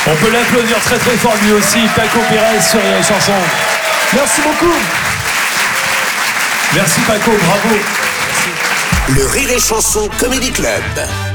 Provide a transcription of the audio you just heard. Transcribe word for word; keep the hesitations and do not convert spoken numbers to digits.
On peut l'applaudir très très fort lui aussi, Paco Pérez sur Rire et Chanson. Merci beaucoup. Merci Paco, bravo. Le Rire et Chanson Comedy Club.